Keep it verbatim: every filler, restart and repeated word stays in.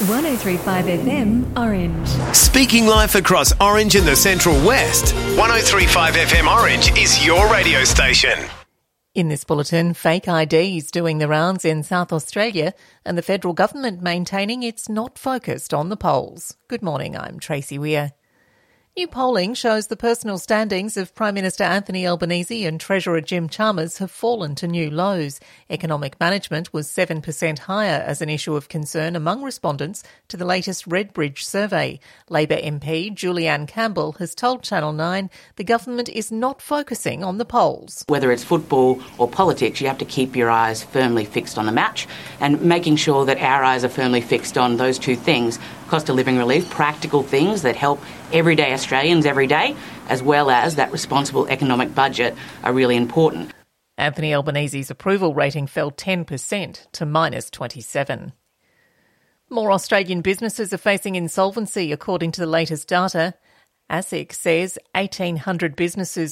one oh three point five F M, Orange. Speaking life across Orange and the Central West, one oh three point five F M Orange is your radio station. In this bulletin, fake I Ds doing the rounds in South Australia and the federal government maintaining it's not focused on the polls. Good morning, I'm Tracy Weir. New polling shows the personal standings of Prime Minister Anthony Albanese and Treasurer Jim Chalmers have fallen to new lows. Economic management was seven percent higher as an issue of concern among respondents to the latest Redbridge survey. Labor M P Julianne Campbell has told Channel nine the government is not focusing on the polls. Whether it's football or politics, you have to keep your eyes firmly fixed on the match, and making sure that our eyes are firmly fixed on those two things: cost of living relief, practical things that help everyday Australians every day, as well as that responsible economic budget, are really important. Anthony Albanese's approval rating fell ten percent to minus twenty-seven. More Australian businesses are facing insolvency, according to the latest data. ASIC says eighteen hundred businesses